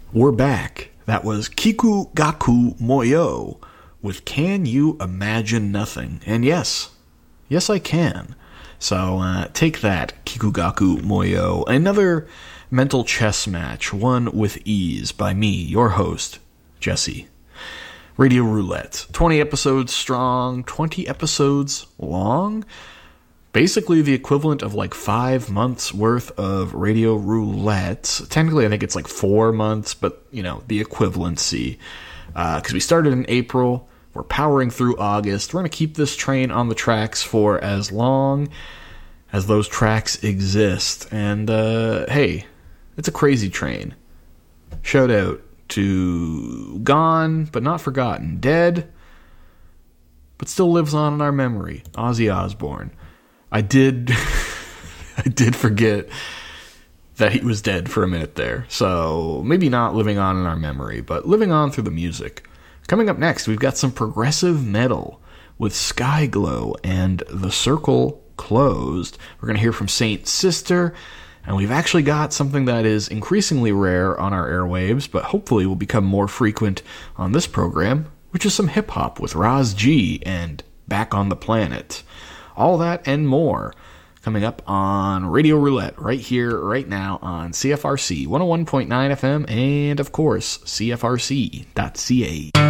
We're back. That was Kiku Gaku Moyo with Can You Imagine Nothing? And yes, I can. So take that, Kiku Gaku Moyo. Another mental chess match, won with ease by me, your host, Jesse. Radio Roulette. 20 episodes strong, 20 episodes long. Basically the equivalent of like 5 months worth of Radio Roulette. Technically, I think it's like 4 months, but, you know, the equivalency. Because we started in April, we're powering through August. We're going to keep this train on the tracks for as long as those tracks exist. And, hey, it's a crazy train. Shout out to Gone, but not forgotten. Dead, but still lives on in our memory. Ozzy Osbourne. I did forget that he was dead for a minute there. So maybe not living on in our memory, but living on through the music. Coming up next, we've got some progressive metal with Skyglow and The Circle Closed. We're going to hear from Saint Sister, and we've actually got something that is increasingly rare on our airwaves, but hopefully will become more frequent on this program, which is some hip-hop with Raz G and Back on the Planet. All that and more coming up on Radio Roulette right here, right now on CFRC 101.9 FM and, of course, CFRC.ca.